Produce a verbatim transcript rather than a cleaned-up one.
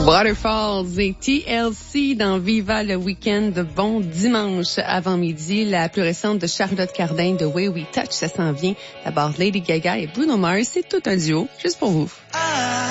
Waterfalls et T L C dans Viva le week-end. Bon dimanche avant midi. La plus récente de Charlotte Cardin de Way We Touch, ça s'en vient. D'abord Lady Gaga et Bruno Mars, c'est tout un duo, juste pour vous.